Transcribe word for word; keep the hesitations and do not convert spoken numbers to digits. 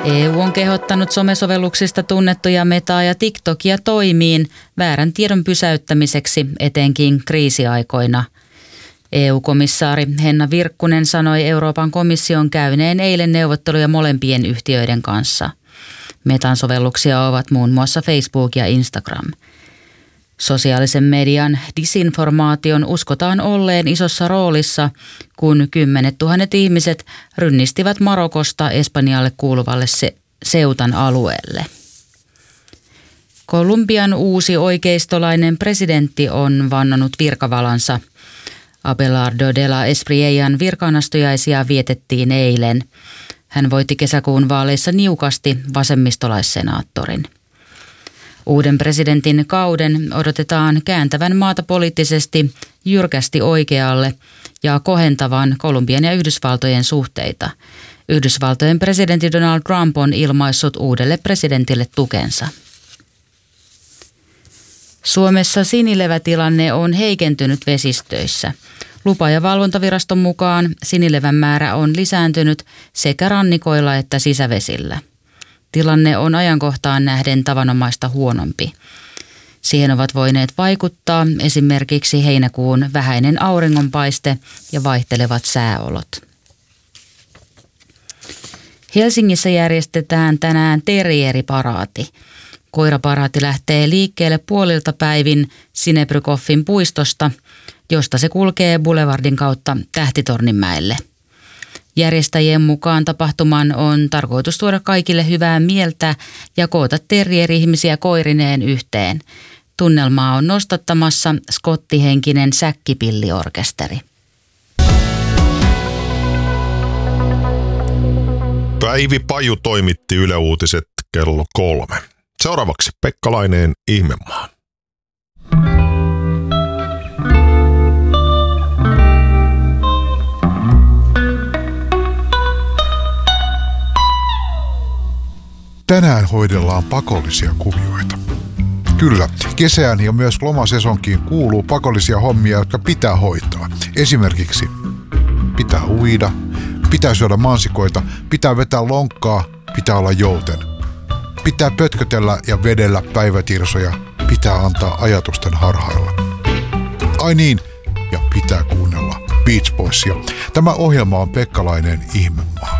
E U on kehottanut somesovelluksista tunnettuja Metaa ja TikTokia toimiin väärän tiedon pysäyttämiseksi etenkin kriisiaikoina. E U-komissaari Henna Virkkunen sanoi Euroopan komission käyneen eilen neuvotteluja molempien yhtiöiden kanssa. Metan sovelluksia ovat muun muassa Facebook ja Instagram. Sosiaalisen median disinformaation uskotaan olleen isossa roolissa, kun kymmenet tuhannet ihmiset rynnistivät Marokosta Espanjalle kuuluvalle se- Seutan alueelle. Kolumbian uusi oikeistolainen presidentti on vannonut virkavalansa. Abelardo de la Espriellan virkaanastujaisia vietettiin eilen. Hän voitti kesäkuun vaaleissa niukasti vasemmistolaissenaattorin. Uuden presidentin kauden odotetaan kääntävän maata poliittisesti jyrkästi oikealle ja kohentavan Kolumbian ja Yhdysvaltojen suhteita. Yhdysvaltojen presidentti Donald Trump on ilmaissut uudelle presidentille tukensa. Suomessa sinilevätilanne on heikentynyt vesistöissä. Lupa- ja valvontaviraston mukaan sinilevän määrä on lisääntynyt sekä rannikoilla että sisävesillä. Tilanne on ajankohtaan nähden tavanomaista huonompi. Siihen ovat voineet vaikuttaa esimerkiksi heinäkuun vähäinen auringonpaiste ja vaihtelevat sääolot. Helsingissä järjestetään tänään terrieriparaati. Koiraparaati lähtee liikkeelle puolilta päivin Sinebrykoffin puistosta, josta se kulkee Boulevardin kautta Tähtitorninmäelle. Järjestäjien mukaan tapahtuman on tarkoitus tuoda kaikille hyvää mieltä ja koota terrieri-ihmisiä koirineen yhteen. Tunnelmaa on nostattamassa skottihenkinen säkkipilliorkesteri. Päivi Paju toimitti Yle Uutiset kello kolme. Seuraavaksi Pekka Laineen Ihmemaa. Tänään hoidellaan pakollisia kuvioita. Kyllä, kesään ja myös lomasesonkiin kuuluu pakollisia hommia, jotka pitää hoitaa. Esimerkiksi pitää uida, pitää syödä mansikoita, pitää vetää lonkkaa, pitää olla jouten. Pitää pötkötellä ja vedellä päivätirsoja, pitää antaa ajatusten harhailla. Ai niin, ja pitää kuunnella Beach Boysia. Tämä ohjelma on Pekka Laineen Ihmemaa.